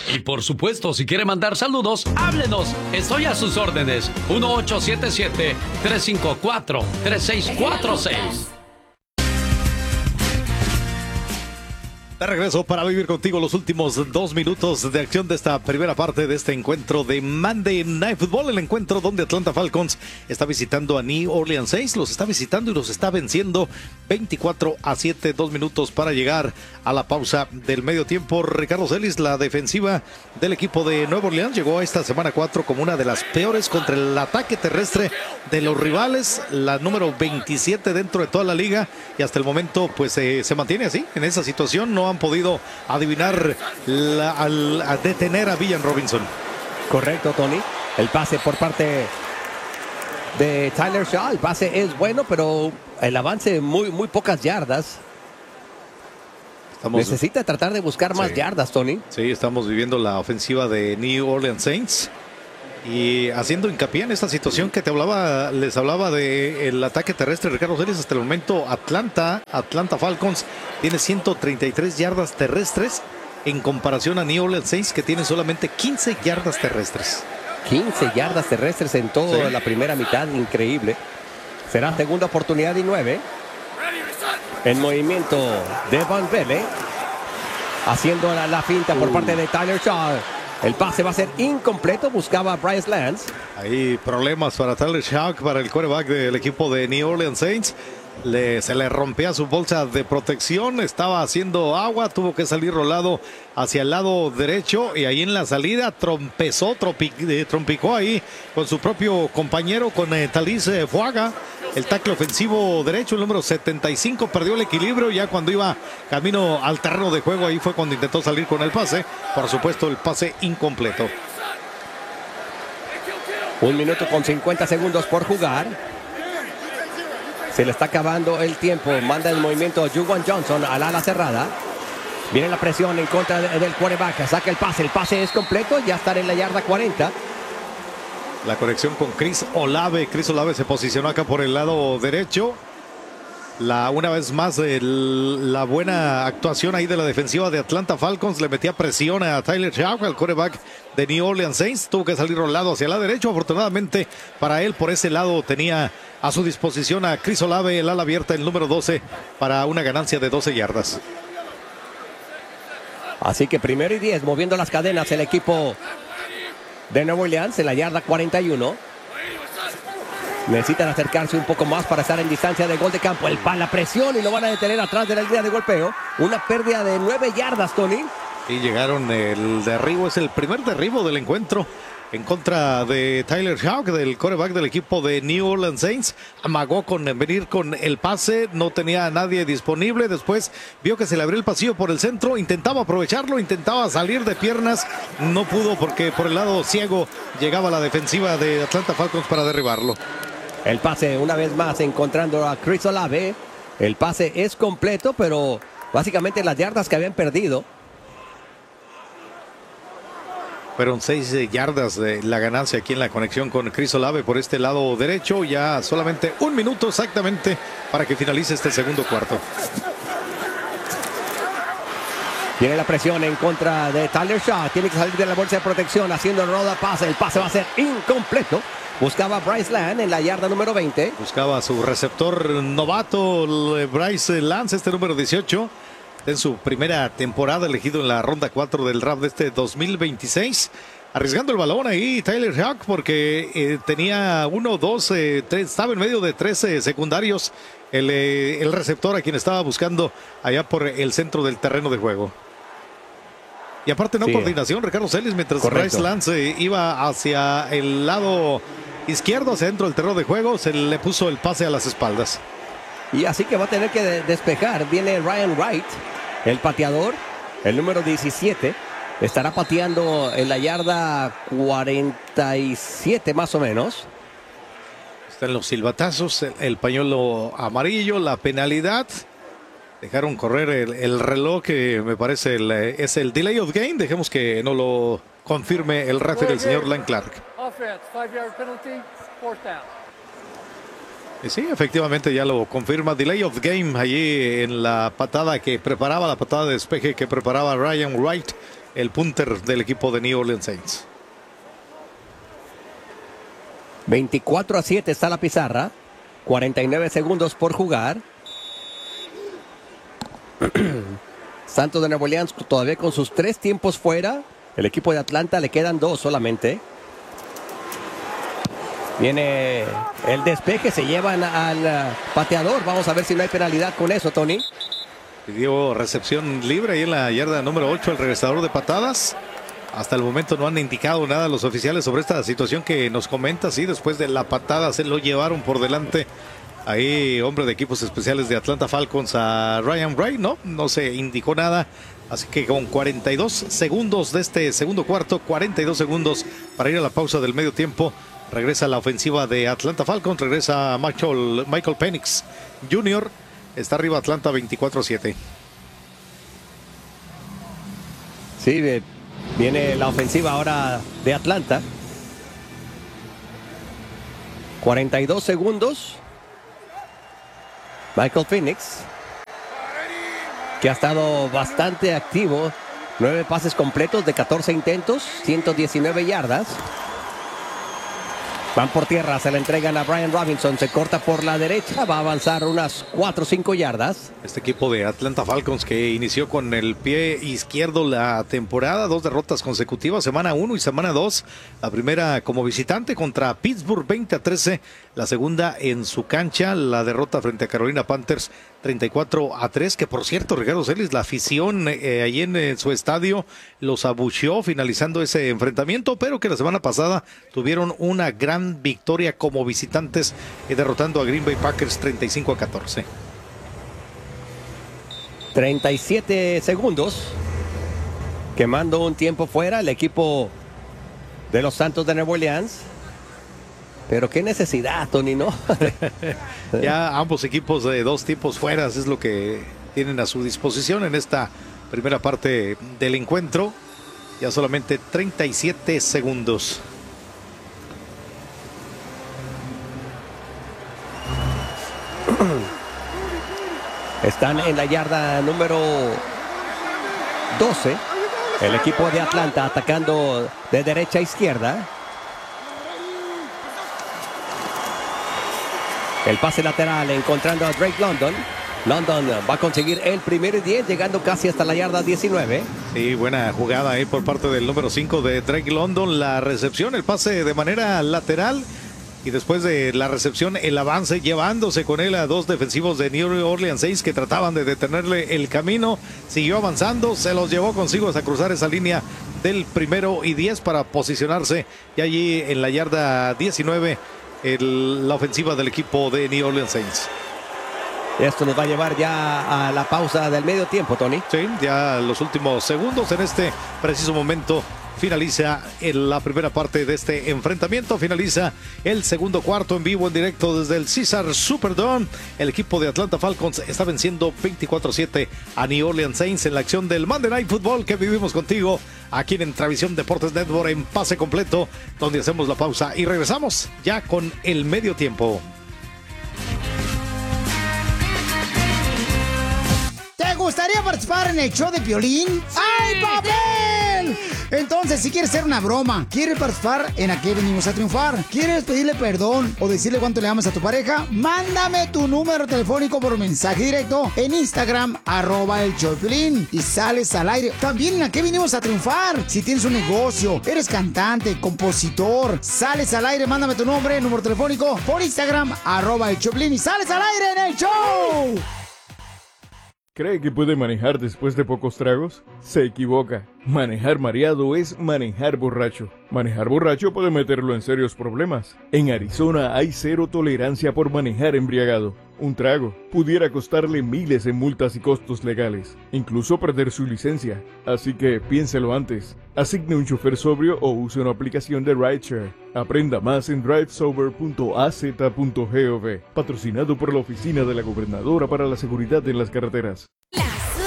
Y por supuesto, si quiere mandar saludos, háblenos. Estoy a sus órdenes. 1877-354-3646. De regreso para vivir contigo los últimos 2 minutos de acción de esta primera parte de este encuentro de Monday Night Football, el encuentro donde Atlanta Falcons está visitando a New Orleans Saints, los está visitando y los está venciendo 24-7, 2 minutos para llegar a la pausa del medio tiempo. Ricardo Celis, la defensiva del equipo de Nueva Orleans llegó a esta semana 4 como una de las peores contra el ataque terrestre de los rivales, la número 27 dentro de toda la liga, y hasta el momento pues se mantiene así, en esa situación. No han podido adivinar a detener a Villan Robinson. Correcto, Tony. El pase por parte de Tyler Shaw. El pase es bueno, pero el avance muy pocas yardas. Necesita tratar de buscar más yardas, Tony. Sí, estamos viviendo la ofensiva de New Orleans Saints. Y haciendo hincapié en esta situación que les hablaba del ataque terrestre, Ricardo Celis, hasta el momento Atlanta Falcons tiene 133 yardas terrestres en comparación a New Orleans Saints, que tiene solamente 15 yardas terrestres. 15 yardas terrestres en toda la primera mitad, increíble. Será segunda oportunidad y 9. En movimiento de Van Vele, haciendo la finta por parte de Tyler Shaw. El pase va a ser incompleto, buscaba a Bryce Lance. Hay problemas para Tyler Shaw, para el quarterback del equipo de New Orleans Saints. Se le rompía su bolsa de protección, estaba haciendo agua, tuvo que salir rolado hacia el lado derecho y ahí en la salida trompicó ahí con su propio compañero, con Talís Fuaga, el tackle ofensivo derecho, el número 75, perdió el equilibrio ya cuando iba camino al terreno de juego. Ahí fue cuando intentó salir con el pase, por supuesto el pase incompleto. 1 minuto con 50 segundos por jugar. Se le está acabando el tiempo. Manda el movimiento Juwan Johnson al ala cerrada. Viene la presión en contra del quarterback. Saca el pase es completo. Ya estará en la yarda 40. La conexión con Chris Olave. Chris Olave se posicionó acá por el lado derecho. Una vez más, la buena actuación ahí de la defensiva de Atlanta Falcons. Le metía presión a Tyler Shaw, el quarterback de New Orleans Saints. Tuvo que salir rolado hacia el lado derecho. Afortunadamente para él, por ese lado tenía a su disposición a Chris Olave, el ala abierta, el número 12, para una ganancia de 12 yardas. Así que 1º y 10, moviendo las cadenas el equipo de Nueva Orleans en la yarda 41. Necesitan acercarse un poco más para estar en distancia de gol de campo. La presión y lo van a detener atrás de la línea de golpeo. Una pérdida de 9 yardas, Tony. Y llegaron el derribo, es el primer derribo del encuentro en contra de Tyler Shaw, del quarterback del equipo de New Orleans Saints. Amagó con venir con el pase, no tenía a nadie disponible. Después vio que se le abrió el pasillo por el centro, intentaba aprovecharlo, intentaba salir de piernas, no pudo porque por el lado ciego llegaba la defensiva de Atlanta Falcons para derribarlo. El pase una vez más encontrando a Chris Olave. El pase es completo, pero básicamente las yardas que habían perdido. Fueron 6 yardas de la ganancia aquí en la conexión con Chris Olave por este lado derecho. Ya solamente 1 minuto exactamente para que finalice este segundo cuarto. Tiene la presión en contra de Tyler Shaw. Tiene que salir de la bolsa de protección haciendo el roda pase. El pase va a ser incompleto. Buscaba a Bryce Lance en la yarda número 20. Buscaba a su receptor novato, Bryce Lance, este número 18. En su primera temporada, elegido en la ronda 4 del draft de este 2026. Arriesgando el balón ahí Tyler Shaw porque tenía 1, 2, 3, estaba en medio de 13 secundarios. El receptor a quien estaba buscando allá por el centro del terreno de juego. Y aparte coordinación, Ricardo Celis, mientras Bryce Lance iba hacia el lado izquierdo, hacia dentro del terreno de juego, se le puso el pase a las espaldas. Y así que va a tener que despejar. Viene Ryan Wright, el pateador, el número 17. Estará pateando en la yarda 47 más o menos. Están los silbatazos, el pañuelo amarillo, la penalidad. Dejaron correr el reloj, que me parece es el delay of game. Dejemos que no lo confirme el referee, el señor Len Clark. Y sí, efectivamente ya lo confirma. Delay of game allí en la patada que preparaba, la patada de despeje que preparaba Ryan Wright el punter del equipo de New Orleans Saints. 24-7 está la pizarra. 49 segundos por jugar. Santos de Nueva Orleans todavía con sus 3 tiempos fuera. El equipo de Atlanta le quedan 2 solamente. Viene el despeje, se llevan al pateador. Vamos a ver si no hay penalidad con eso, Tony. Pidió recepción libre ahí en la yarda número 8 el regresador de patadas. Hasta el momento no han indicado nada los oficiales sobre esta situación que nos comenta. Sí, después de la patada se lo llevaron por delante. Ahí, hombre de equipos especiales de Atlanta Falcons, a Ryan Wright, no se indicó nada. Así que con 42 segundos de este segundo cuarto, 42 segundos para ir a la pausa del medio tiempo. Regresa la ofensiva de Atlanta Falcons, regresa Michael Penix Jr. Está arriba Atlanta 24-7. Sí, viene la ofensiva ahora de Atlanta. 42 segundos. Michael Penix, que ha estado bastante activo. 9 pases completos de 14 intentos, 119 yardas. Van por tierra, se la entregan a Brian Robinson, se corta por la derecha, va a avanzar unas 4 o 5 yardas. Este equipo de Atlanta Falcons que inició con el pie izquierdo la temporada, 2 derrotas consecutivas, semana 1 y semana 2. La primera como visitante contra Pittsburgh 20-13, la segunda en su cancha, la derrota frente a Carolina Panthers 34-3, que por cierto, Ricardo Celis, la afición allí en su estadio los abucheó finalizando ese enfrentamiento, pero que la semana pasada tuvieron una gran victoria como visitantes, derrotando a Green Bay Packers 35-14. 37 segundos, quemando un tiempo fuera el equipo de los Santos de Nueva Orleans. Pero qué necesidad, Tony, ¿no? Ya ambos equipos de 2 tiempos fuera es lo que tienen a su disposición en esta primera parte del encuentro. Ya solamente 37 segundos. Están en la yarda número 12. El equipo de Atlanta atacando de derecha a izquierda. El pase lateral encontrando a Drake London. London va a conseguir el primer y 10, llegando casi hasta la yarda 19. Sí, buena jugada ahí por parte del número 5 de Drake London. La recepción, el pase de manera lateral. Y después de la recepción, el avance, llevándose con él a 2 defensivos de New Orleans Saints que trataban de detenerle el camino. Siguió avanzando, se los llevó consigo hasta cruzar esa línea del primero y 10 para posicionarse. Y allí en la yarda 19, la ofensiva del equipo de New Orleans Saints. Esto nos va a llevar ya a la pausa del medio tiempo, Tony. Sí, ya los últimos segundos en este preciso momento. Finaliza en la primera parte de este enfrentamiento. Finaliza el segundo cuarto en vivo, en directo desde el Caesars Superdome. El equipo de Atlanta Falcons está venciendo 24-7 a New Orleans Saints en la acción del Monday Night Football que vivimos contigo aquí en Travisión Deportes Network en pase completo, donde hacemos la pausa y regresamos ya con el medio tiempo. ¿Te gustaría participar en el show de Piolín? ¡Ay, papel! Entonces, si quieres hacer una broma, quieres participar en Aquí Venimos a Triunfar, quieres pedirle perdón o decirle cuánto le amas a tu pareja, mándame tu número telefónico por mensaje directo en Instagram, @el show de Piolín, y sales al aire. También en Aquí Venimos a Triunfar. Si tienes un negocio, eres cantante, compositor, sales al aire, mándame tu nombre, número telefónico por Instagram, @el show de Piolín, y sales al aire en el show. ¿Cree que puede manejar después de pocos tragos? Se equivoca. Manejar mareado es manejar borracho. Manejar borracho puede meterlo en serios problemas. En Arizona hay 0 tolerancia por manejar embriagado. Un trago pudiera costarle miles en multas y costos legales, incluso perder su licencia. Así que piénselo antes. Asigne un chofer sobrio o use una aplicación de rideshare. Aprenda más en drivesober.az.gov. Patrocinado por la Oficina de la Gobernadora para la Seguridad en las Carreteras.